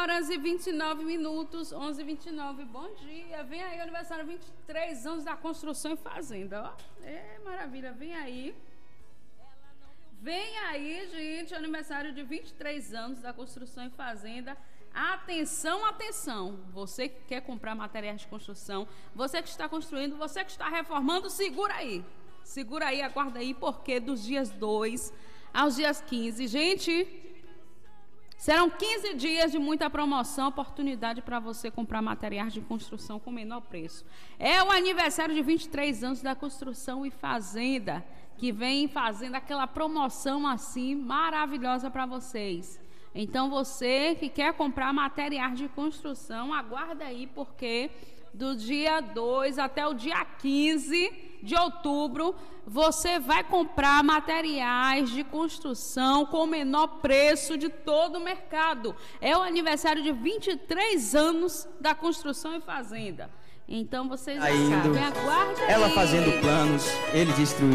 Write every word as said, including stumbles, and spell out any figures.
horas e vinte e nove minutos, onze e vinte e nove. Bom dia. Vem aí o aniversário vinte e três anos da Construção e Fazenda, ó. É maravilha, vem aí. Vem aí, gente, aniversário de vinte e três anos da Construção e Fazenda. Atenção, atenção. Você que quer comprar materiais de construção, você que está construindo, você que está reformando, segura aí. Segura aí, aguarda aí, porque dos dias dois aos dias quinze, gente, serão quinze dias de muita promoção, oportunidade para você comprar materiais de construção com menor preço. É o aniversário de vinte e três anos da Construção e Fazenda, que vem fazendo aquela promoção assim maravilhosa para vocês. Então você que quer comprar materiais de construção, aguarda aí, porque do dia dois até o dia quinze de outubro, você vai comprar materiais de construção com o menor preço de todo o mercado. É o aniversário de vinte e três anos da Construção e Fazenda. Então vocês já sabem, aguarda aí. Ela fazendo planos, ele destruiu.